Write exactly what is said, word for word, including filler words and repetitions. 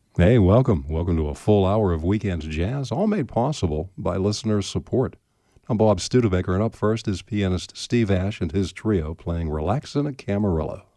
Hey, welcome. Welcome to a full hour of Weekends Jazz, all made possible by listeners' support. I'm Bob Studebaker, and up first is pianist Steve Ash and his trio playing Relaxin' a Camarillo.